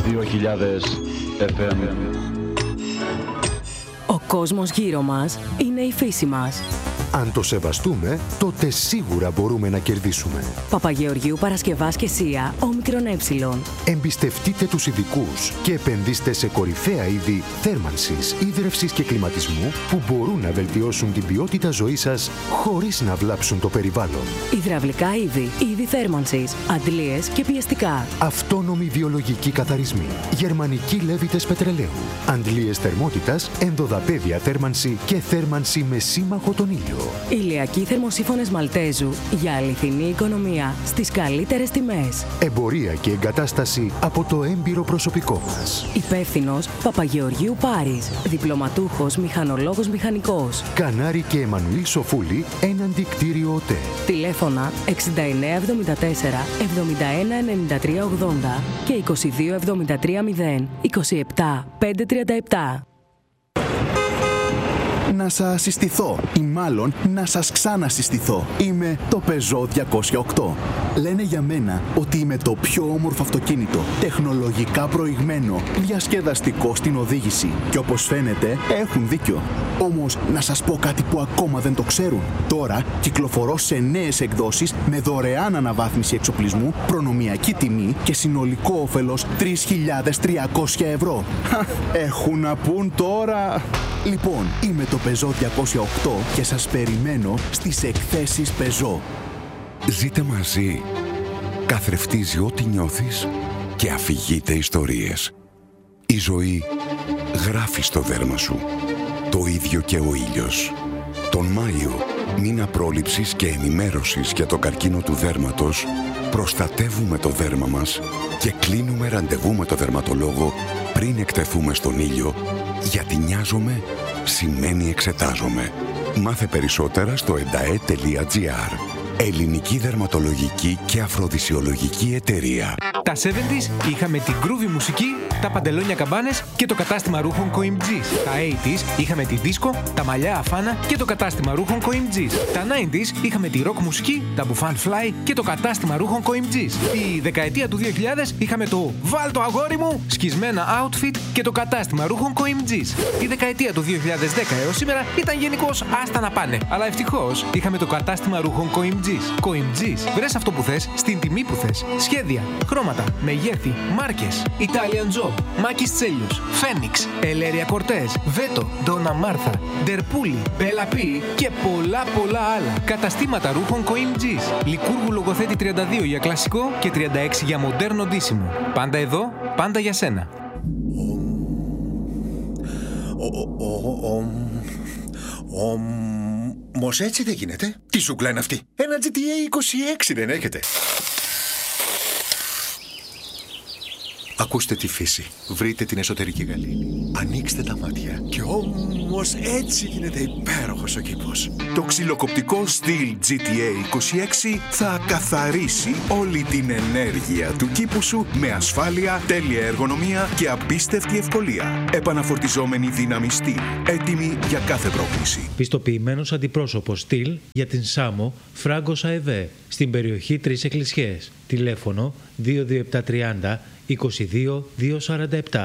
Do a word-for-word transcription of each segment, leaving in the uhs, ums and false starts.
δύο χιλιάδες εφ εμ. Ο κόσμος γύρω μας είναι η φύση μας. Αν το σεβαστούμε, τότε σίγουρα μπορούμε να κερδίσουμε. Παπαγεωργίου Παρασκευάς και Σία, όμικρον ε. Εμπιστευτείτε τους ειδικούς και επενδύστε σε κορυφαία είδη θέρμανσης, ίδρευσης και κλιματισμού που μπορούν να βελτιώσουν την ποιότητα ζωής σας χωρίς να βλάψουν το περιβάλλον. Υδραυλικά είδη, είδη θέρμανσης, αντλίες και πιεστικά. Αυτόνομοι βιολογικοί καθαρισμοί, γερμανικοί λέβητες πετρελαίου, αντλίες θερμότητας, ενδοδαπέδια θέρμανση και θέρμανση με σύμμαχο τον ήλιο. Ηλιακοί θερμοσύφωνες Μαλτέζου για αληθινή οικονομία στις καλύτερες τιμές. Εμπορία και εγκατάσταση από το έμπειρο προσωπικό μας. Υπεύθυνος Παπαγεωργίου Πάρης. Διπλωματούχος μηχανολόγος μηχανικός. Κανάρη και Εμμανουήλ Σοφούλη, έναντι κτίριο ΟΤΕ. Τηλέφωνα εξήντα εννέα εβδομήντα τέσσερα εβδομήντα ένα ενενήντα τρία ογδόντα και είκοσι δύο εβδομήντα τρία μηδέν είκοσι επτά πεντακόσια τριάντα επτά. Να σας συστηθώ ή μάλλον να σας ξανασυστηθώ. Είμαι το Peugeot διακόσια οκτώ. Λένε για μένα ότι είμαι το πιο όμορφο αυτοκίνητο, τεχνολογικά προηγμένο, διασκεδαστικό στην οδήγηση. Και όπως φαίνεται έχουν δίκιο. Όμως να σας πω κάτι που ακόμα δεν το ξέρουν. Τώρα κυκλοφορώ σε νέες εκδόσεις με δωρεάν αναβάθμιση εξοπλισμού, προνομιακή τιμή και συνολικό όφελος τρεις χιλιάδες τριακόσια ευρώ. Έχουν να πούν τώρα. Λοιπόν, είμαι το Peugeot διακόσια οκτώ και σας περιμένω στις εκθέσεις Peugeot. Ζείτε μαζί. Καθρεφτίζει ό,τι νιώθεις και αφηγείται ιστορίες. Η ζωή γράφει στο δέρμα σου. Το ίδιο και ο ήλιος. Τον Μάιο, μήνα πρόληψης και ενημέρωσης για το καρκίνο του δέρματος, προστατεύουμε το δέρμα μας και κλείνουμε ραντεβού με το δερματολόγο πριν εκτεθούμε στον ήλιο, γιατί νοιάζομαι σημαίνει εξετάζομαι. Μάθε περισσότερα στο εντα-ε τελεία τζι άρ. Ελληνική δερματολογική και αφροδισιολογική εταιρεία. Τα εβδομήντα είχαμε την groovy μουσική, τα παντελόνια καμπάνες και το κατάστημα ρούχων Coimgis. Τα ογδόντα είχαμε τη δίσκο, τα μαλλιά αφάνα και το κατάστημα ρούχων Coimgis. Τα ενενήντα είχαμε τη rock μουσική, τα μπουφάν fly και το κατάστημα ρούχων Coimgis. Τη δεκαετία του δύο χιλιάδες είχαμε το «Βάλ το αγόρι μου» σκισμένα outfit και το κατάστημα ρούχων Coimgis. Η δεκαετία του δύο χιλιάδες δέκα έως σήμερα ήταν γενικώς άστα να πάνε. Αλλά ευτυχώς είχαμε το κατάστημα ρούχων Coimgis. Coimgis. Βρες αυτό που θες, στην τιμή που θες. Σχέδια, χρώματα, μεγέθη, μάρκες. Italian Job, Μάκης Τσέλιος, Φένιξ, Ελέρια Κορτές, Βέτο, Ντόνα Μάρθα, Ντερπούλη, Μπέλα Πι και πολλά πολλά άλλα. Καταστήματα ρούχων Coimgis. Λικούργου Λογοθέτη τριάντα δύο για κλασικό και τριάντα έξι για μοντέρνο ντύσιμο. Πάντα εδώ, πάντα για σένα. Όμως έτσι δεν γίνεται. Τι σούκλα είναι αυτή? Ένα τζι τι έι είκοσι έξι δεν έχετε? Ακούστε τη φύση. Βρείτε την εσωτερική γαλήνη. Ανοίξτε τα μάτια. Και όμως έτσι γίνεται υπέροχος ο κήπος. Το ξυλοκοπτικό Stihl τζι τι έι είκοσι έξι θα καθαρίσει όλη την ενέργεια του κήπου σου με ασφάλεια, τέλεια εργονομία και απίστευτη ευκολία. Επαναφορτιζόμενη δύναμη Stihl. Έτοιμη για κάθε πρόκληση. Πιστοποιημένος αντιπρόσωπος Stihl για την Σάμο Φράγκος ΑΕΒ στην περιοχή Τρεις Εκκλησιές. Τηλέφωνο δύο δύο επτά τριάντα είκοσι δύο διακόσια σαράντα επτά.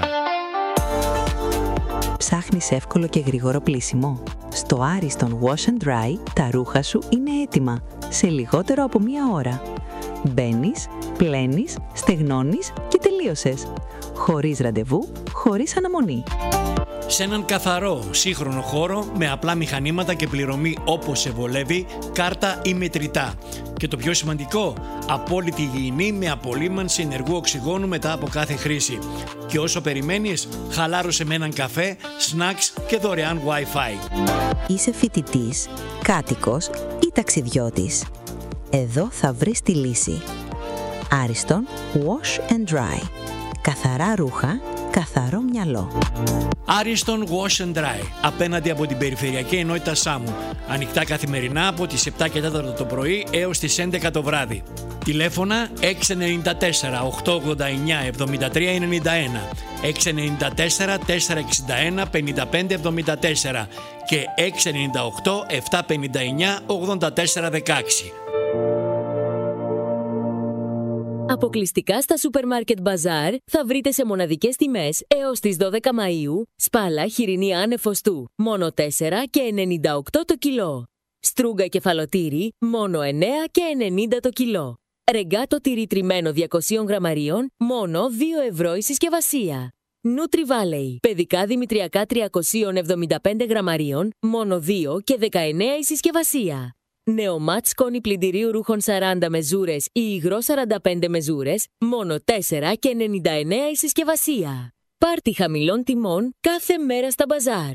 Ψάχνεις εύκολο και γρήγορο πλύσιμο? Στο Ariston Wash and Dry τα ρούχα σου είναι έτοιμα σε λιγότερο από μία ώρα. Μπαίνεις, πλένεις, στεγνώνεις και τελείωσες. Χωρίς ραντεβού, χωρίς αναμονή. Σε έναν καθαρό, σύγχρονο χώρο με απλά μηχανήματα και πληρωμή όπως σε βολεύει, κάρτα ή μετρητά. Και το πιο σημαντικό, απόλυτη υγιεινή με απολύμανση ενεργού οξυγόνου μετά από κάθε χρήση. Και όσο περιμένεις, χαλάρωσε με έναν καφέ, snacks και δωρεάν Wi-Fi. Είσαι φοιτητής, κάτοικος ή ταξιδιώτης? Εδώ θα βρεις τη λύση. Ariston Wash and Dry. Καθαρά ρούχα, καθαρό μυαλό. Ariston Wash and Dry, απέναντι από την περιφερειακή ενότητα Σάμου. Ανοιχτά καθημερινά από τις επτά και τέσσερα το πρωί έως τις έντεκα το βράδυ. Τηλέφωνα έξι εννιά τέσσερα οκτώ ογδόντα εννιά εβδομήντα τρία ενενήντα ένα, έξι εννιά τέσσερα τέσσερα εξήντα ένα πενήντα πέντε εβδομήντα τέσσερα και έξι εννιά οκτώ επτά πενήντα εννιά ογδόντα τέσσερα δεκαέξι. Αποκλειστικά στα Supermarket Bazaar θα βρείτε σε μοναδικές τιμές έως τις δώδεκα Μαΐου σπάλα χοιρινή άνευ οστού, μόνο τέσσερα και ενενήντα οκτώ το κιλό. Στρούγκα κεφαλοτήρι, μόνο εννέα και ενενήντα το κιλό. Ρεγκάτο τυρί τριμμένο διακόσια γραμμαρίων, μόνο δύο ευρώ η συσκευασία. Nutri Valley, παιδικά δημητριακά τριακόσια εβδομήντα πέντε γραμμαρίων, μόνο δύο και δεκαεννέα η συσκευασία. Νεομάτ σκόνη πλυντηρίου ρούχων σαράντα μεζούρες ή υγρό σαράντα πέντε μεζούρες, μόνο τέσσερα και ενενήντα εννέα η συσκευασία. Πάρτι χαμηλών τιμών κάθε μέρα στα μπαζάρ.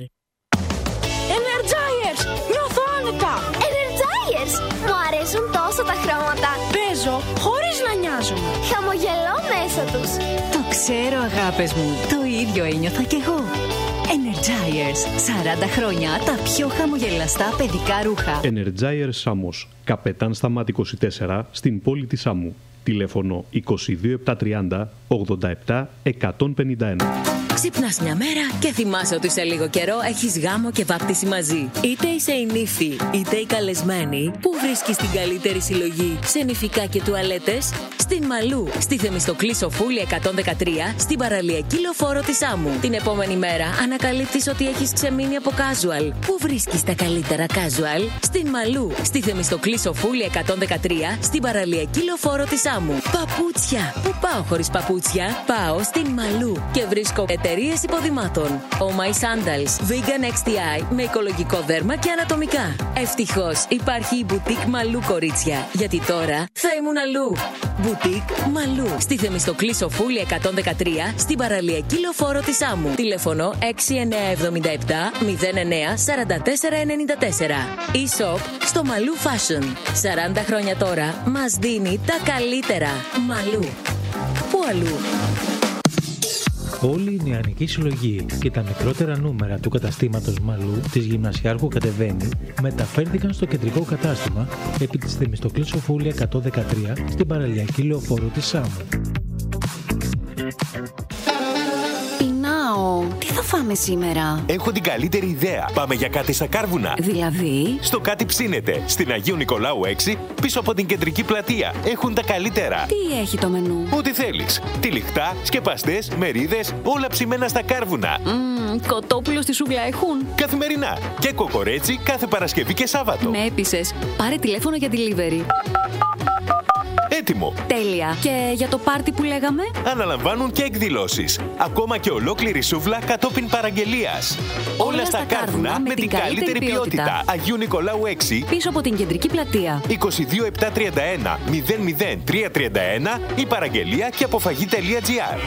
Energizers! Νιώθω άνετα! Energizers! Μου αρέσουν τόσο τα χρώματα. Παίζω χωρίς να νοιάζομαι. Χαμογελώ μέσα τους. Το ξέρω, αγάπες μου. Το ίδιο ένιωθα κι εγώ. Energizers. σαράντα χρόνια τα πιο χαμογελαστά παιδικά ρούχα. Energizers Σάμος. Καπετάν Σταμάτη είκοσι τέσσερα στην πόλη της Σάμου. Τηλέφωνο είκοσι δύο επτακόσια τριάντα ογδόντα επτά εκατόν πενήντα ένα. Ξυπνάς μια μέρα και θυμάσαι ότι σε λίγο καιρό έχεις γάμο και βάπτιση μαζί. Είτε είσαι η νύφη, είτε η καλεσμένη, που βρίσκεις την καλύτερη συλλογή σε νηφικά και τουαλέτες? Στην Μαλού, στη Θεμιστοκλή Σοφούλη εκατόν δεκατρία, στην παραλιακή λεωφόρο της Άμμου. Την επόμενη μέρα ανακαλύπτεις ότι έχεις ξεμείνει από casual. Πού βρίσκεις τα καλύτερα casual? Στην Μαλού, στη Θεμιστοκλή Σοφούλη εκατόν δεκατρία, στην παραλιακή λεωφόρο της Άμμου. Παπούτσια! Πού πάω χωρίς παπούτσια? Πάω στην Μαλού και βρίσκω εταιρείες υποδημάτων. Oh My Sandals, Vegan εξ τι άι με οικολογικό δέρμα και ανατομικά. Ευτυχώς υπάρχει η Boutique Μαλού, κορίτσια, γιατί τώρα θα ήμουν αλλού. Boutique Μαλού, στη Θεμιστοκλή Σοφούλη εκατόν δεκατρία, στην παραλιακή λεωφόρο της Άμμου. Τηλέφωνο έξι εννέα εβδομήντα επτά μηδέν εννέα σαράντα τέσσερα ενενήντα τέσσερα. E-shop στο Μαλού Fashion. σαράντα χρόνια τώρα μας δίνει τα καλύτερα. Μαλού. Πού αλλού? Όλη η νεανική συλλογή και τα μικρότερα νούμερα του καταστήματος Μαλού της Γυμνασιάρχου Κατεβαίνει μεταφέρθηκαν στο κεντρικό κατάστημα επί της Θεμιστοκλής Σοφούλη εκατόν δεκατρία στην παραλιακή λεωφόρο της Σάμμου. Πεινάω. Τι θα φάμε σήμερα? Έχω την καλύτερη ιδέα. Πάμε για κάτι στα Κάρβουνα. Δηλαδή? Στο Κάτι Ψήνεται, στην Αγίου Νικολάου έξι, πίσω από την κεντρική πλατεία. Έχουν τα καλύτερα. Τι έχει το μενού? Ό,τι θέλεις. Τυλιχτά, σκεπαστές, μερίδες, όλα ψημένα στα Κάρβουνα. Mm, κοτόπουλο στη σούβλα έχουν? Καθημερινά. Και κοκορέτσι κάθε Παρασκευή και Σάββατο. Με έπεισες. Πάρε τηλέφωνο για delivery. Έτοιμο. Τέλεια. Και για το πάρτι που λέγαμε? Αναλαμβάνουν και εκδηλώσεις. Ακόμα και ολόκληρη σούβλα κατόπιν παραγγελίας. Όλα, Όλα στα Κάρβουνα με την καλύτερη ποιότητα. ποιότητα. Αγίου Νικολάου έξι, πίσω από την κεντρική πλατεία. είκοσι δύο επτακόσια τριάντα ένα μηδέν μηδέν τριακόσια τριάντα ένα ή παραγγελία και αποφαγή.gr.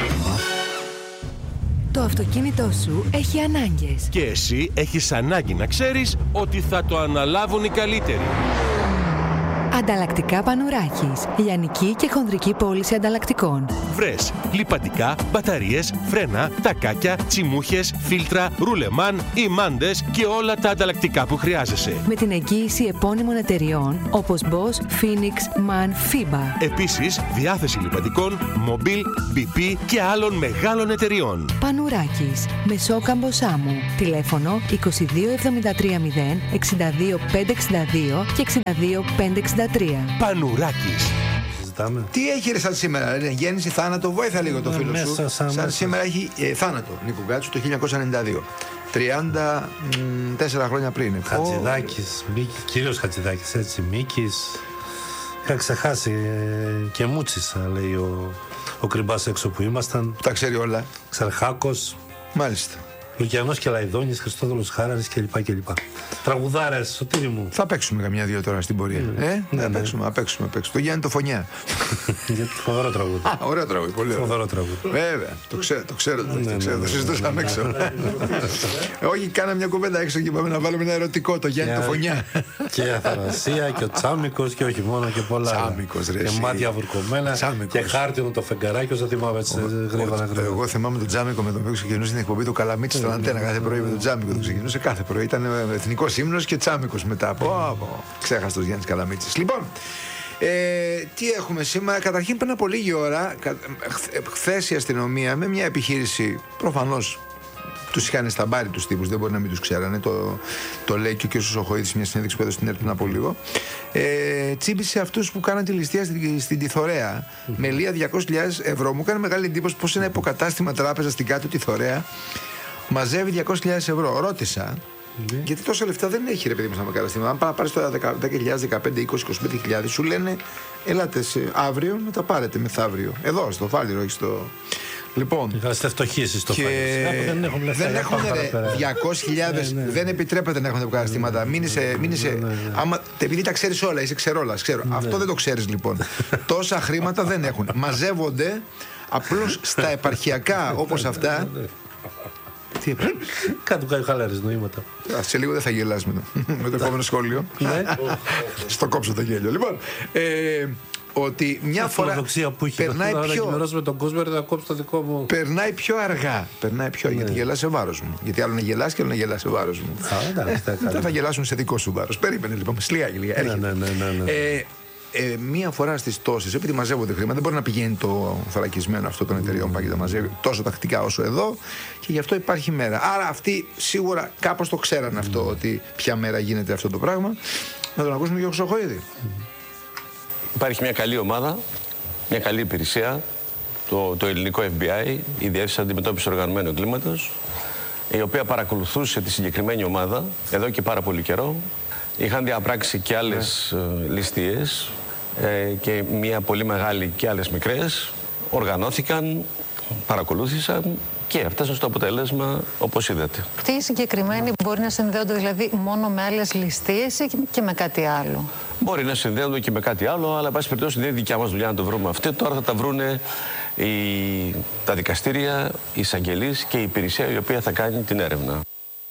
Το αυτοκίνητό σου έχει ανάγκες. Και εσύ έχεις ανάγκη να ξέρεις ότι θα το αναλάβουν οι καλύτεροι. Ανταλλακτικά Πανουράκης. Λιανική και χονδρική πώληση ανταλλακτικών. Βρες λιπαντικά, μπαταρίες, φρένα, τακάκια, τσιμούχες, φίλτρα, ρουλεμάν, ημάντες και όλα τα ανταλλακτικά που χρειάζεσαι. Με την εγγύηση επώνυμων εταιριών όπως Bosch, Phoenix, MAN, FIBA. Επίσης, διάθεση λιπαντικών, Mobil, μπι πι και άλλων μεγάλων εταιριών. Πανουράκης. Μεσόκαμπο Σάμου. Τηλέφωνο είκοσι δύο εβδομήντα τρία μηδέν εξήντα δύο πεντακόσια εξήντα δύο και εξήντα δύο πεντακόσια εξήντα τρία. Πανουράκης. Τι έχει ρε σαν σήμερα, ρε, γέννηση, θάνατο, βοήθα λίγο το φίλο σου. Σαν, σαν σαν σήμερα έχει ε, θάνατο Νίκο Γκάτσου το χίλια εννιακόσια ενενήντα δύο. τριάντα τέσσερα χρόνια πριν. Χατζηδάκης, Μίκης, κύριος Χατζηδάκης, έτσι, Μίκης. Είχα ξεχάσει ε, και μούτσισα, λέει ο, ο Κρυμπάς έξω που ήμασταν. Τα ξέρει όλα. Ξαρχάκος. Μάλιστα. Λουκιανός και Λαϊδόνης, Χριστόδουλος Χάραρης κλπ. κλπ. Τραγουδάρες, Σωτήρι μου. Θα παίξουμε καμιά δύο τώρα στην πορεία. Mm. Ε, ναι, θα ναι. παίξουμε, θα παίξουμε, θα παίξουμε. Το Γιάννη το Φωνιά. Φοβερό τραγούδι. Α, ωραίο τραγούδι, πολύ ωραίο. Φοβερό τραγούδι. Βέβαια, το ξέρω, το ξέρω, το ξέρω, το συζητούσαμε έξω. Όχι, κάναμε μια κουβέντα έξω και είπαμε να βάλουμε ένα ερωτικό, το Γιάννη το Φωνιά. Και η Αθανασία και ο Τσάμικος και όχι μόνο και πολλά. Τσάμικος, ρε. Και μάτια βουρκωμένα και χάρτινο το φεγγαράκι, όσο θυμάμαι έτσι γρήγορα. Εγώ θυμάμαι τον Τσάμικο με τον οποίο ξεκινούσε την εκπομπή του Καλαμίτσι στον Αντένα κάθε πρωί με τον Τσάμικο. Το ξεκινούσε κάθε πρωί. Ήταν εθνικός ύμνος και Τσάμικος μετά. Ξέχαστος Γιάννης Καλαμίτσης. Λοιπόν, ε, τι έχουμε σήμερα? Καταρχήν πριν από λίγη ώρα, χθες η αστυνομία με μια επιχείρηση προφανώς τους είχαν στα μπάρι τους τύπους, δεν μπορεί να μην τους ξέρανε. Το, το λέει και ο κ. Σοχοίδης, μια συνέντευξη που έδωσε στην ΕΡΤ πριν από λίγο. Ε, τσίπησε αυτούς που κάναν τη ληστεία στην, στην Τιθωρέα mm-hmm. με λία διακόσιες χιλιάδες ευρώ. Μου έκανε μεγάλη εντύπωση πως ένα υποκατάστημα τράπεζα στην κάτω Τιθωρέα μαζεύει διακόσιες χιλιάδες ευρώ. Ρώτησα. Mm-hmm. Γιατί τόσα λεφτά δεν έχει, ρε παιδί μου, στα καταστήματα. Αν πάρει τώρα δέκα χιλιάδες, δεκαπέντε, είκοσι, είκοσι πέντε χιλιάδες, σου λένε ελάτε σε αύριο να τα πάρετε μεθαύριο. Εδώ, στο Φάληρο, όχι στο. Λοιπόν. Είχατε φτωχήσει στο και... Φάληρο. Δεν έχουν λεφτά. Δεν έχουν διακόσιες χιλιάδες. Ναι, ναι. Δεν επιτρέπεται να έχουν υποκαταστήματα. Μην είσαι. Μην είσαι... Ναι, ναι, ναι. Άμα... Επειδή τα ξέρει όλα, είσαι ξερόλας. Ξέρω. Ναι. Αυτό δεν το ξέρει λοιπόν. Τόσα χρήματα δεν έχουν. Μαζεύονται απλώς στα επαρχιακά όπως αυτά. Τι είπε. Κάτω κάτι χαλάρες νοήματα. Σε λίγο δεν θα γελάς με το, με το επόμενο σχόλιο. Στο κόψω το γέλιο. Λοιπόν, ε, ότι μια φορά που περνάει πιο... με τον κόσμο, να κόψω το δικό μου. Περνάει πιο αργά. Περνάει πιο, ναι. Γιατί γελάς σε βάρος μου. Γιατί άλλο να γελάς και άλλο να γελάς σε βάρος μου. Δεν θα γελάσουν σε δικό σου βάρος. Περίμενε λοιπόν, σλιά γελία. Ναι, ναι, ναι, ναι. Ε, Ε, μία φορά στις τόσες, επειδή μαζεύονται χρήματα, δεν μπορεί να πηγαίνει το θωρακισμένο αυτό των εταιριών που τα μαζεύει τόσο τακτικά όσο εδώ, και γι' αυτό υπάρχει μέρα. Άρα αυτοί σίγουρα κάπως το ξέραν mm. αυτό, ότι ποια μέρα γίνεται αυτό το πράγμα. Να τον ακούσουμε και ο Χρυσοχοίδη. Mm. Υπάρχει μια καλή ομάδα, μια καλή υπηρεσία, το, το ελληνικό Εφ Μπι Άι, η Διεύθυνση Αντιμετώπισης Οργανωμένου Εγκλήματος, η οποία παρακολουθούσε τη συγκεκριμένη ομάδα εδώ και πάρα πολύ καιρό. Είχαν διαπράξει και άλλες yeah. ληστείες ε, και μια πολύ μεγάλη και άλλες μικρές. Οργανώθηκαν, παρακολούθησαν και έφτασαν στο αποτέλεσμα όπως είδατε. Αυτοί οι συγκεκριμένοι μπορεί να συνδέονται δηλαδή μόνο με άλλες ληστείες ή και με κάτι άλλο? Μπορεί να συνδέονται και με κάτι άλλο, αλλά εν πάση περιπτώσει δεν είναι δικιά μας δουλειά να το βρούμε αυτό. Τώρα θα τα βρούνε οι, τα δικαστήρια, οι εισαγγελείς και η υπηρεσία η οποία θα κάνει την έρευνα.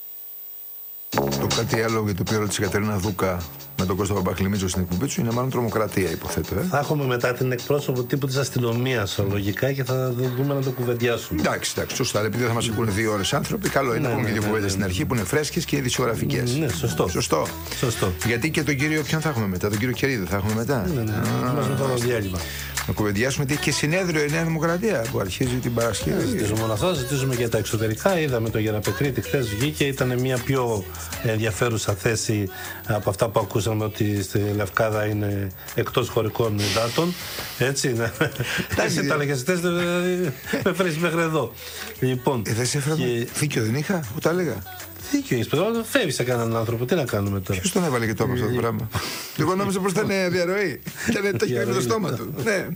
Το κάτι άλλο για το οποίο ρώτησε η Κατερίνα Δούκα με τον Κώστα Παπαχλημίτζο στην εκπομπή του είναι μάλλον τρομοκρατία, υποθέτω. Ε? Θα έχουμε μετά την εκπρόσωπο τύπου της αστυνομίας λογικά και θα δούμε να το κουβεντιάσουμε. Εντάξει, εντάξει, σωστά. Επειδή θα μας ακούνε δύο ώρες άνθρωποι, καλό είναι να πούμε και δύο κουβέντες στην αρχή που είναι φρέσκες και ειδησιογραφικές. Ναι, σωστό. Σωστό. Σωστό. Γιατί και τον κύριο, ποιον θα έχουμε μετά, τον κύριο Κερίδη θα έχουμε μετά. Ναι, ναι, είμαστε μετά το διάλειμμα. Να κουβεντιάσουμε τι έχει και συνέδριο η Νέα Δημοκρατία που αρχίζει την Παρασκευή. Ζητήσουμε μόνο αυτό, ζητήσουμε και τα εξωτερικά. Είδαμε το Γεραπετρίτη χθες βγήκε, ήταν μια πιο ενδιαφέρουσα θέση από αυτά που ακούσαμε ότι στη Λευκάδα είναι εκτός χωρικών υδάτων. Έτσι είναι. Εσύ τα λέγες χθες, με φέρεις μέχρι εδώ. Λοιπόν. Δεν σε έφερα. Δίκιο δεν είχα, που τα έλεγα. Δίκιο έχεις, παιδό, φεύγει σε κανέναν άνθρωπο. Τι να κάνουμε τώρα. Ποιος τον έβαλε και το αυτό το πράγμα. Εγώ νόμιζα πως ήταν διαρροή. Και το έχει κάνει με το στόμα του.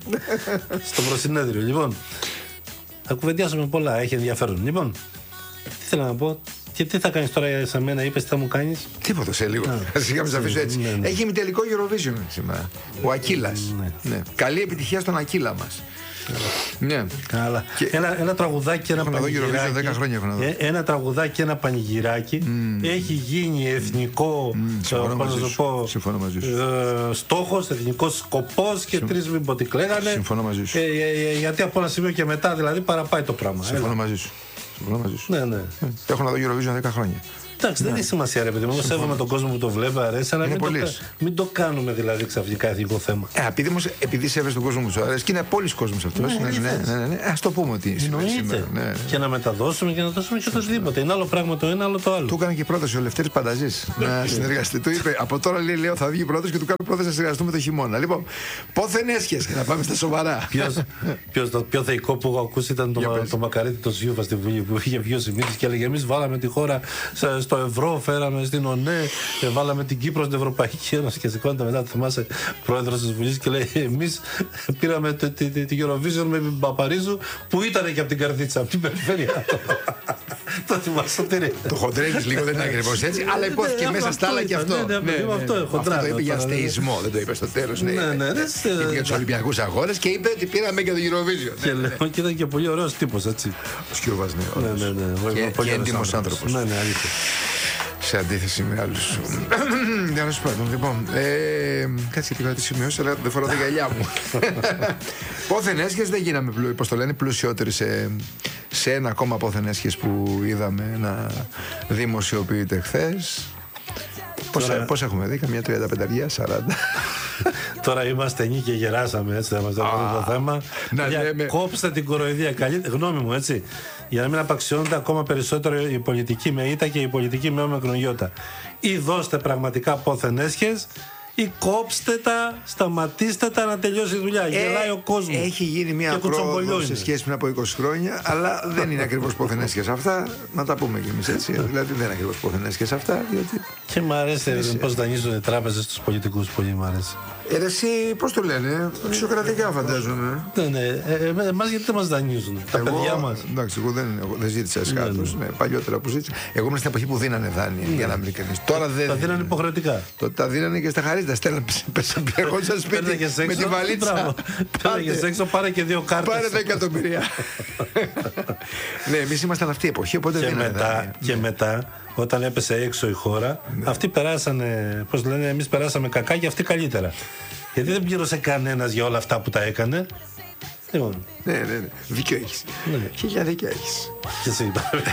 Στο προσυνέδριο. Λοιπόν, θα κουβεντιάσουμε πολλά. Έχει ενδιαφέρον. Λοιπόν, τι θέλω να πω. Και τι θα κάνεις τώρα σε μένα, είπες τι θα μου κάνεις. Τίποτα, σε λίγο. Σιγά μην σε αφήσω έτσι. Έχει ημιτελικό Eurovision σήμερα. Ο Ακύλας. Καλή επιτυχία στον Ακύλα μας. Ναι. Καλά. Και ένα, ένα τραγουδάκι και ένα πανηγυράκι. δέκα χρόνια έχω να δω. Ένα τραγουδάκι και ένα πανηγυράκι mm. έχει γίνει εθνικό mm. ε, στόχος, εθνικός σκοπός και τρεις μην πω τι κλαίγανε. Συμφωνώ μαζί σου. Ε, ε, ε, γιατί από ένα σημείο και μετά δηλαδή παραπάει το πράγμα. Συμφωνώ μαζί σου. Συμφωνώ μαζί σου. Ναι, ναι. Έχω να δω Eurovision δέκα χρόνια. Εντάξει, δεν έχει σημασία, ρε παιδί μου. Σέβομαι τον κόσμο που το βλέπει, αρέσει, αλλά μην το, μην το κάνουμε δηλαδή ξαφνικά εθνικό θέμα. Ε, επειδή, όμως, επειδή σέβεσαι τον κόσμο που σου αρέσει και είναι πόλης κόσμος αυτός. Ναι, ναι, ναι, ναι, ναι, ναι. Ας το πούμε ότι είναι σήμερα. Ναι, ναι. Και να μεταδώσουμε και να δώσουμε και οτιδήποτε. Είναι άλλο πράγμα το ένα, άλλο το άλλο. Του έκανε και πρόταση ο Λευτέρης Πανταζής να συνεργαστεί. Του είπε από τώρα λέει, λέω, θα βγει πρόταση και του κάνω πρόταση να συνεργαστούμε το χειμώνα. Λοιπόν, πόθεν έσχες και να πάμε στα σοβαρά. Το πιο θεϊκό που έχω ακούσει ήταν το Μακαρίτη το Σιούφα στη Βουλή που είχε βγει ο Σιμίτης και έλεγε εμεί βάλαμε τη χώρα στο ευρώ, φέραμε στην ΟΝΕ, βάλαμε την Κύπρο στην Ευρωπαϊκή Ένωση και σηκώνεται μετά, θυμάσαι, πρόεδρος της Βουλής και λέει εμείς πήραμε την Eurovision με την Παπαρίζου που ήταν και από την Καρδίτσα, από την περιφέρεια. Το θυμάσαι τι είναι. Το χοντρέγγις λίγο δεν είναι ακριβώς έτσι, αλλά υπόθηκε μέσα στα άλλα και αυτό. Αυτό το είπε για στεϊσμό, δεν το είπε στο τέλος. Είπε για τους Ολυμπιακούς Αγώνες και είπε ότι πήραμε και το Eurovision. Και ήταν και πολύ ωραίος τύπος, έτσι. Ο Σκιούβας, ναι. Και έντιμος άνθρωπος. Ναι, ναι, αλήθεια. Σε αντίθεση με άλλους. Για να σου πω, λοιπόν. Κάτσε λίγο να τη σημειώσω, αλλά δεν φοράω τα γυαλιά μου. Πόθεν έσχες δεν γίναμε, πώς το λένε, πλουσιότεροι σε, σε ένα ακόμα πόθεν έσχες που είδαμε να δημοσιοποιείται χθες. Πώς, πώς έχουμε δει, καμιά τριάντα πέντε, σαράντα. Τώρα είμαστε νοι και γεράσαμε, έτσι, θα μας δούμε το θέμα. Για, κόψτε την κοροϊδία, καλή γνώμη μου, έτσι. Για να μην απαξιώνεται ακόμα περισσότερο η πολιτική με ήττα και η πολιτική με όμικρον γιώτα. Ή δώστε πραγματικά πόθεν έσχες, ή κόψτε τα, σταματήστε τα να τελειώσει η δουλειά. Ε, Γελάει ο κόσμος. Έχει γίνει μια πρόοδο σε σχέση με από είκοσι χρόνια, αλλά δεν είναι ακριβώς πόθεν έσχες αυτά. Να τα πούμε κι εμείς έτσι. Δηλαδή δεν είναι ακριβώς πόθεν έσχες αυτά. Διότι... Και μου αρέσει πώς δανείζουν οι τράπεζες στους πολιτικούς. Πολύ μου αρέσει. Ε, εσύ, πώς το λένε, αξιοκρατικά φαντάζομαι. Ναι, ναι. Ε, ε, εμάς γιατί δεν μας δανείζουν, τα εγώ, παιδιά μας. Εντάξει, εγώ δεν, εγώ δεν ζήτησα εσχάτως. Ναι, ναι. Ναι, παλιότερα που ζήτησα. Εγώ ήμουν στην εποχή που δίνανε δάνεια, ναι, για να μην κανείς. Τώρα δεν. Τα δίνανε υποχρεωτικά. Τότε τα δίνανε και στα χαρίστα. Στέλνανε εγώ στο σπίτι με τη βαλίτσα. Πέραγες έξω, πάρε και δύο κάρτες. Πάρε τα εκατομμύρια. Ναι, εμείς ήμασταν αυτή η εποχή, οπότε δεν είναι. Και μετά, όταν έπεσε έξω η χώρα, ναι, αυτοί περάσανε, πώς λένε, εμείς περάσαμε κακά και αυτοί καλύτερα. Γιατί δεν πλήρωσε κανένας για όλα αυτά που τα έκανε. Λοιπόν. Ναι, ναι, ναι. Δίκιο έχεις. Ναι. Και για δίκιο έχεις. Και εσύ είπαμε.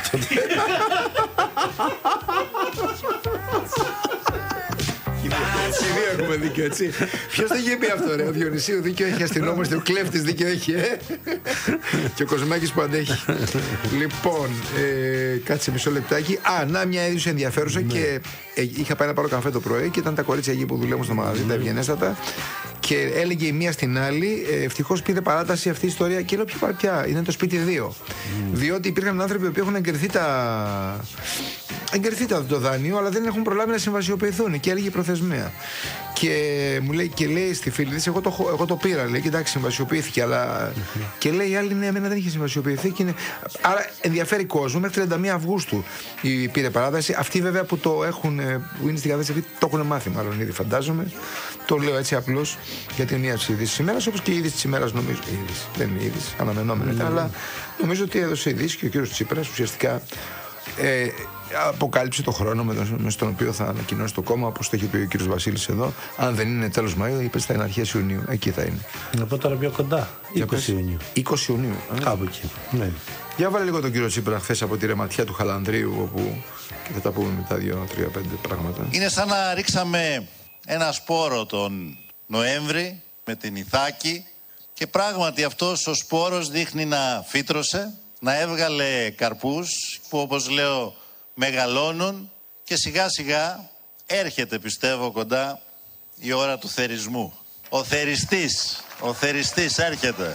Σε δύο έχουμε δίκιο, έτσι. Ποιος το είχε πει αυτό, ρε? Ο Διονυσίου δίκιο έχει, αστυνόμαστε, ο κλέφτης δίκιο έχει, ε? Και ο Κοσμάκης που αντέχει. Λοιπόν, ε, κάτσε μισό λεπτάκι. Α, να μια είδηση ενδιαφέρουσα, ναι, και ε, είχα πάει να πάρω καφέ το πρωί και ήταν τα κορίτσια εκεί που δουλεύουν στο μαγαζί, τα ευγενέστατα. Και έλεγε η μία στην άλλη, ε, ευτυχώς πήρε παράταση αυτή η ιστορία. Και λέω ποιο πια, είναι το σπίτι δύο. Mm. Διότι υπήρχαν άνθρωποι που έχουν εγκριθεί τα. Εγκριθεί το δάνειο, αλλά δεν έχουν προλάβει να συμβασιοποιηθούν και έλεγε η προθεσμία. Και μου λέει, και λέει στη φίλη της, εγώ το, εγώ το πήρα, λέει, κοιτάξτε, συμβασιοποιήθηκε, αλλά. Mm-hmm. Και λέει η άλλη, ναι, εμένα δεν είχε συμβασιοποιηθεί. Και είναι... Άρα ενδιαφέρει κόσμο, μέχρι τριάντα μία Αυγούστου η πήρε παράταση. Αυτοί βέβαια που το έχουν, που είναι στην κατάσταση αυτή, το έχουν μάθει μάλλον ήδη, φαντάζομαι. Το λέω έτσι απλώς γιατί είναι μια από τις ειδήσεις της ημέρας, όπως και η είδηση της ημέρας, νομίζω. Η είδηση, δεν είναι η είδηση, αναμενόμενη ήταν, mm-hmm, αλλά νομίζω ότι έδωσε ειδήσεις και ο κύριος Τσίπρας ουσιαστικά. Ε, αποκάλυψε το χρόνο με τον, με στον οποίο θα ανακοινώσει το κόμμα, όπως το έχει πει ο κύριος Βασίλης εδώ. Αν δεν είναι τέλος Μαΐου, είπε θα είναι αρχές Ιουνίου. Εκεί θα είναι. Να πω τώρα πιο κοντά. είκοσι Ιουνίου. είκοσι Ιουνίου. Κάπου εκεί. Ναι. Για βάλε λίγο τον κύριο Τσίπρα χθες από τη ρεματιά του Χαλανδρίου, όπου και θα τα πούμε μετά δύο τρία πέντε πράγματα. Είναι σαν να ρίξαμε ένα σπόρο τον Νοέμβρη με την Ιθάκη και πράγματι αυτός ο σπόρος δείχνει να φύτρωσε, να έβγαλε καρπούς που, όπως λέω, μεγαλώνουν και σιγά σιγά έρχεται, πιστεύω, κοντά η ώρα του θερισμού. Ο θεριστής, ο θεριστής έρχεται.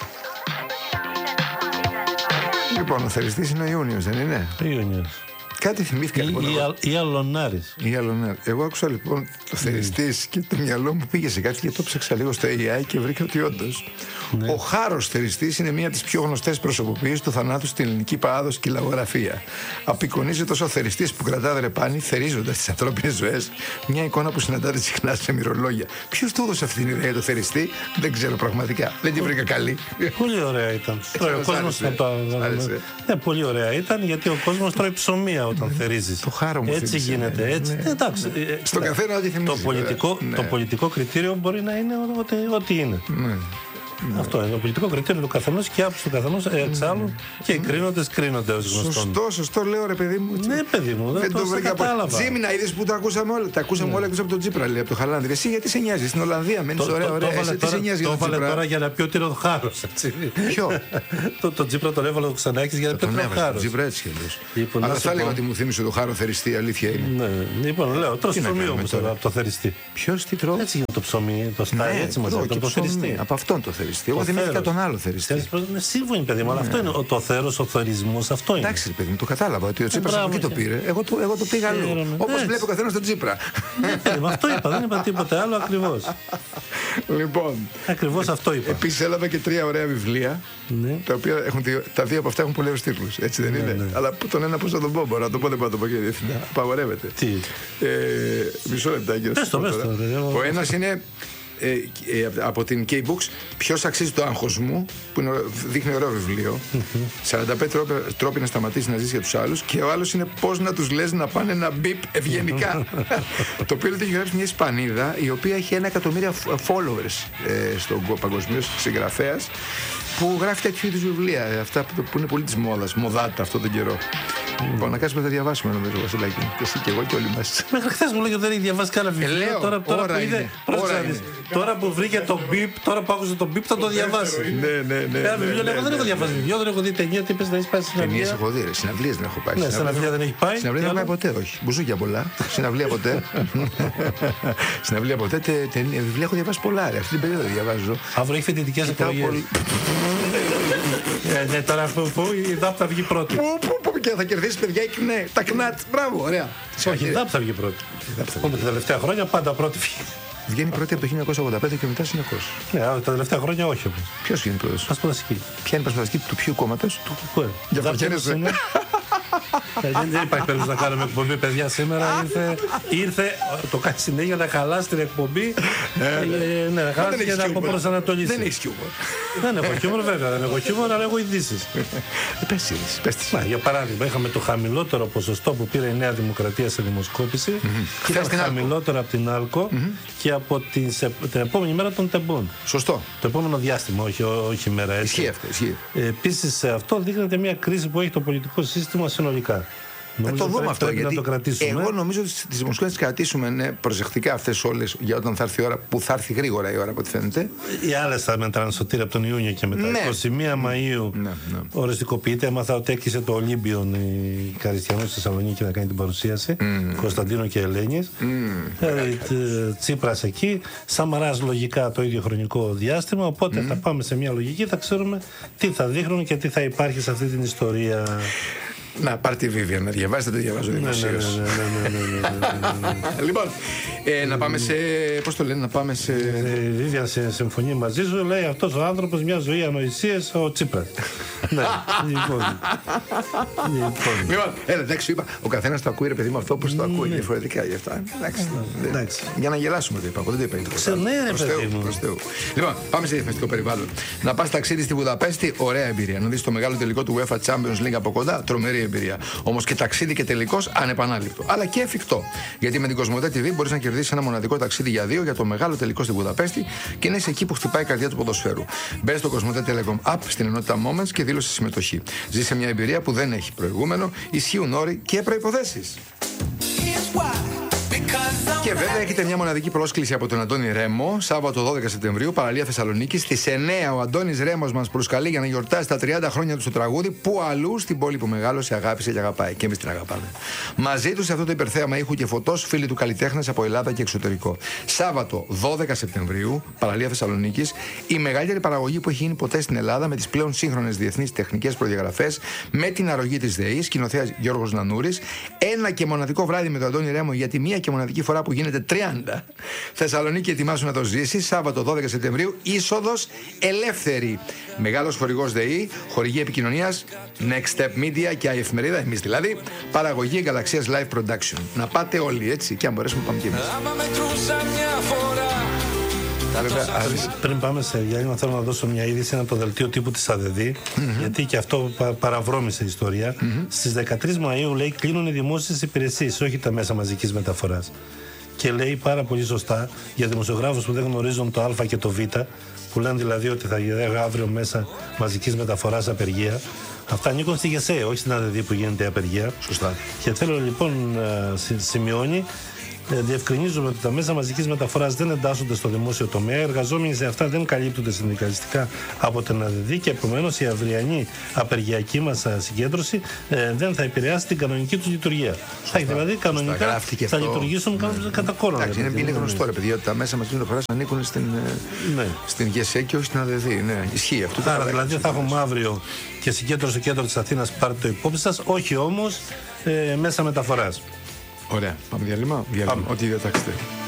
Λοιπόν, ο θεριστής είναι ο Ιούνιος, δεν είναι? Ο Ιούνιος. Κάτι θυμήθηκα λοιπόν. Ή Αλωνάρης. Ή Αλωνάρης. Εγώ άκουσα λοιπόν το θεριστής και το μυαλό μου πήγε σε κάτι και το ψάξα λίγο στο έι άι και βρήκα ότι όντως ναι. Ο Χάρος θεριστής είναι μία από τις πιο γνωστές προσωποποιήσεις του θανάτου στην ελληνική παράδοση και λαογραφία. Απεικονίζει τόσο ο θεριστής που κρατά δρεπάνι, θερίζοντας τις ανθρώπινες ζωές, μια εικόνα που συναντάται συχνά σε μυρολόγια. Ποιος του έδωσε αυτή την ιδέα για το θεριστή, δεν ξέρω πραγματικά. Δεν τη βρήκα καλή. Πολύ ωραία ήταν. Τρώει ο κόσμος ναι, πολύ ωραία ήταν γιατί ο κόσμος τρώει ψωμία όταν ναι. θερίζεις. Το χάρο μου έτσι θύμισε, γίνεται. Έτσι. Ναι. Εντάξει. Στον καθένα ό,τι θυμίζει. Το πολιτικό, ναι. το πολιτικό κριτήριο μπορεί να είναι ό,τι, ό,τι είναι. Ναι. Ναι. Αυτό είναι το πολιτικό κριτήριο του καθενός και άποψη του καθενός εξάλλου ναι. και οι κρίνοντες κρίνονται ως γνωστόν. Σωστό, σωστό λέω ρε παιδί μου. Ναι, παιδί μου, δεν, δεν το, το βρήκα κατάλαβα. Τζίμινα, είδες που τα ακούσαμε όλα. Τα ακούσαμε ναι. όλα εκτός από τον Τσίπρα, λέει, από το Χαλάνδρη. Εσύ γιατί σε νοιάζει, στην Ολλανδία μένεις ωραία, ωραία. Εσύ τι σε νοιάζει για τον Τσίπρα? Το έβαλε τώρα για να πει ότι είναι ο Χάρος. Ποιο? Το Τσίπρα τον έβαλε ο Ξανάκης για να πει ότι είναι ο Χάρος. Τσίπρα έτσι κι αλλά θα έλεγα ότι μου θύμισε το Χάρο θεριστή, αλήθεια είναι. Λοιπόν, λέω, τρως ψωμί όμως από το θεριστή. Ποιος τι τρώω? Έτσι για το ψωμί, το στάει έτσι μαζί από το θεριστή. Από αυτόν το θεριστή. Εγώ θυμήθηκα τον άλλο θεριστή. Είναι σύμφωνοι, παιδί μου, αλλά αυτό είναι το θέρος, ο θερισμός, αυτό είναι. Εντάξει, παιδί μου, το κατάλαβα ότι ο Τσίπρας από εκεί το πήρε. Εγώ το, εγώ το πήγα αλλού. Όπως βλέπει ο καθένας τον Τσίπρα. Ναι, αυτό είπα, δεν είπα τίποτε άλλο ακριβώς. Λοιπόν. Ακριβώς αυτό είπα. Επίσης έλαβα και τρία ωραία βιβλία. Ναι. Τα οποία έχουν, τα δύο από αυτά έχουν πολλούς τίτλους. Έτσι δεν ναι, είναι. Ναι. Αλλά τον ένα πώς θα τον πω, μπορώ να το πω, δεν μπορώ να το πω και διευθυντά. Απαγορεύεται. Τι. Ε, μισό λεπτάκι. Ο ένας είναι. Ε, ε, από την K-Books, ποιος αξίζει το άγχος μου, που είναι, δείχνει ωραίο βιβλίο. σαράντα πέντε τρόποι να σταματήσει να ζήσει για τους άλλους. Και ο άλλος είναι πώς να τους λες να πάνε ένα μπιπ ευγενικά. Το οποίο το έχει γράψει μια Ισπανίδα, η οποία έχει ένα εκατομμύρια followers ε, στον παγκοσμίως συγγραφέας, που γράφει τέτοιου είδους βιβλία, αυτά που είναι πολύ της μόδας, μοδάτα αυτόν τον καιρό. Λοιπόν, να κάτσουμε να τα διαβάσουμε, νομίζω, Βασιλάκη. Και εσύ και εγώ και όλοι μας. Μέχρι χθες μου λέγε ότι δεν έχει διαβάσει κανένα βιβλίο. Λέω, τώρα, τώρα, ώρα που είδε, είναι, πρόσεξε ώρα να δεις. είναι. Τώρα που βρήκε το μπιπ, τώρα που άκουσε το μπιπ θα το διαβάσει. Ναι, ναι, ναι. Ένα βιβλίο, εγώ δεν έχω διαβάσει βιβλίο, δεν έχω δει ταινία. Τι είπες να έχεις πάει στην Ταινίες συναυλία? έχω δει, ρε. Συναυλίες δεν έχω πάει. Ναι, συναυλία δεν έχει πάει. Συναυλία δεν έχω πάει ποτέ, όχι. Μπουζούκια πολλά. Συναυλία ποτέ. Συναυλία ποτέ. Βιβλία έχω διαβάσει πολλά, ρε. Αυτή την περίοδο διαβάζω. Αύριο έχει φοιτητικές εκλογές. Ναι, τώρα που η ΔΑΠ θα βγει πρώτη. Πού και θα κερδίσει, παιδιά, ναι, τα κνάτ. Μπράβο, ωραία. Όχι, η ΔΑΠ θα βγει πρώτη. Όντως τα τελευταία χρόνια πάντα πρώτη βγει. Βγαίνει πρώτη από το χίλια εννιακόσια ογδόντα πέντε και μετά συνεχώς. Ναι, τα τελευταία χρόνια όχι όμως. Ποιος βγαίνει πρώτος? Πασπουδαστική. Ποια είναι η πασπουδαστική του ποιου κόμματος? Του ΚΚΕ. Για παρκένεσαι. Δεν υπάρχει περίπτωση να κάνουμε εκπομπή, παιδιά. Σήμερα ήρθε, ήρθε το κάνει συνέχεια να χαλάσει την εκπομπή. Ναι, να χαλάσει και να αποπροσανατολίσει. Δεν έχει χιούμορ. Δεν έχω χιούμορ, βέβαια. Δεν έχω χιούμορ, αλλά έχω ειδήσεις. Πες τις. Για παράδειγμα, είχαμε το χαμηλότερο ποσοστό που πήρε η Νέα Δημοκρατία σε δημοσκόπηση. Ήταν χαμηλότερο από την Άλκο και από την επόμενη μέρα των τεμπών. Σωστό. Το επόμενο διάστημα, όχι μέρα έτσι. Ισχύει αυτό. Επίσης, αυτό δείχνεται μια κρίση που έχει το πολιτικό σύστημα συνολικά. Θα το δούμε αυτό, γιατί να το εγώ νομίζω ότι τις δημοσκόπησεις τις κρατήσουμε ναι, προσεκτικά αυτές όλες για όταν θα έρθει η ώρα, που θα έρθει γρήγορα η ώρα από ό,τι φαίνεται. Οι άλλες θα μετράνε σωτήρια από τον Ιούνιο και μετά. Ναι. είκοσι μία Μαΐου ναι, ναι. οριστικοποιείται. Έμαθα ότι έκλεισε το Ολύμπιον η Καριστιανός στη Θεσσαλονίκη να κάνει την παρουσίαση. Mm. Κωνσταντίνο και Ελένης. Mm. Δηλαδή, Τσίπρας εκεί. Σαμαράς λογικά το ίδιο χρονικό διάστημα. Οπότε mm. θα πάμε σε μια λογική, θα ξέρουμε τι θα δείχνουν και τι θα υπάρχει σε αυτή την ιστορία. Να πάρτε Βίβια, να διαβάσετε, το διαβάζω δημοσίως. Λοιπόν, ε, να πάμε σε. Πώς το λένε, να πάμε σε. Η Βίβια σε συμφωνεί μαζί σου, λέει αυτός ο άνθρωπος μια ζωή ανοησίας, ο Τσίπρας. Ναι, λοιπόν. Λοιπόν, έλα, εντάξει, είπα, ο καθένας το ακούει, ρε παιδί μου, αυτό που το ακούει διαφορετικά γι' αυτά. Εντάξει. Για να γελάσουμε το είπα, δεν το είπα. Ναι, ρε παιδί μου. Λοιπόν, πάμε σε διαφημιστικό περιβάλλον. Να πας ταξίδι στη Βουδαπέστη, ωραία εμπειρία. Να δεις το μεγάλο τελικό του UEFA Champions League από κοντά, τρομερή εμπειρία. Όμως και ταξίδι και τελικός ανεπανάληπτο. Αλλά και εφικτό. Γιατί με την Κοσμοτέ τι βι μπορείς να κερδίσεις ένα μοναδικό ταξίδι για δύο για το μεγάλο τελικό στη Βουδαπέστη και να είσαι εκεί που χτυπάει η καρδιά του ποδοσφαίρου. Μπες στο Κοσμοτέ Telecom App στην ενότητα Moments και δήλωσε συμμετοχή. Ζήσε μια εμπειρία που δεν έχει προηγούμενο, ισχύουν όροι και προϋποθέσεις. Και βέβαια έχετε μια μοναδική πρόσκληση από τον Αντώνη Ρέμο, Σάββατο δώδεκα Σεπτεμβρίου, παραλία Θεσσαλονίκη. Στις εννέα ο Αντώνης Ρέμος μας προσκαλεί για να γιορτάσει τα τριάντα χρόνια του στο τραγούδι. Πού αλλού στην πόλη που μεγάλωσε, αγάπησε και αγαπάει. Και εμείς την αγαπάμε. Μαζί του σε αυτό το υπερθέαμα ήχου και φωτός, φίλοι του καλλιτέχνες από Ελλάδα και εξωτερικό. Σάββατο δώδεκα Σεπτεμβρίου, παραλία Θεσσαλονίκη, η μεγαλύτερη παραγωγή που έχει γίνει ποτέ στην Ελλάδα με τις πλέον σύγχρονες διεθνείς τεχνικές προδιαγραφές, με την αρρωγή της ΔΕΗ, σκηνοθέας Γιώργος Νανούρης. Ένα και μοναδικό βράδυ με τον Αντώνη Ρέμο για τη μία και μοναδική φορά που γίνεται τριάντα. Θεσσαλονίκη, ετοιμάσου να το ζήσει. Σάββατο δώδεκα Σεπτεμβρίου, είσοδος ελεύθερη. Μεγάλος χορηγός ΔΕΗ, χορηγή επικοινωνίας Next Step Media και η εφημερίδα, εμείς δηλαδή, παραγωγή Γαλαξίας Live Production. Να πάτε όλοι έτσι και αν μπορέσουμε πάμε και εμείς. Πριν πάμε σε διάλειμμα, θέλω να δώσω μια είδηση από το δελτίο τύπου της ΑΔΔ, mm-hmm. γιατί και αυτό πα, παραβρώμησε η ιστορία. Mm-hmm. Στις δεκατρείς Μαΐου λέει κλείνουν οι δημόσιες υπηρεσίες, όχι τα μέσα μαζικής μεταφοράς. Και λέει πάρα πολύ σωστά για δημοσιογράφους που δεν γνωρίζουν το Α και το Β, που λένε δηλαδή ότι θα γίνει αύριο μέσα μαζικής μεταφοράς απεργία. Αυτά ανήκουν στη ΓΕΣΕ, όχι στην ΑΔΔ που γίνεται απεργία. Σωστά. Και θέλω λοιπόν, σημειώνει, διευκρινίζουμε ότι τα μέσα μαζικής μεταφοράς δεν εντάσσονται στο δημόσιο τομέα. Οι εργαζόμενοι σε αυτά δεν καλύπτονται συνδικαλιστικά από την ΑΔΔ και επομένως η αυριανή απεργιακή μας συγκέντρωση ε, δεν θα επηρεάσει την κανονική του λειτουργία. Θα, δηλαδή κανονικά θα λειτουργήσουν ναι. κατά κόλλο. Εντάξει, είναι, είναι γνωστό ρε παιδιά ότι τα μέσα μαζικής μεταφοράς ανήκουν στην, ναι. στην ΓΕΣΕ και όχι στην ΑΔΔ. Ναι, ισχύει αυτό. Άρα δηλαδή θα έχουμε αύριο και συγκέντρωση στο κέντρο της Αθήνας, πάρτε το υπόψη σας, όχι όμως ε, μέσα μεταφοράς. Ωραία. Πάμε διαλύμα. Διαλύμα. Ό,τι διατάξετε.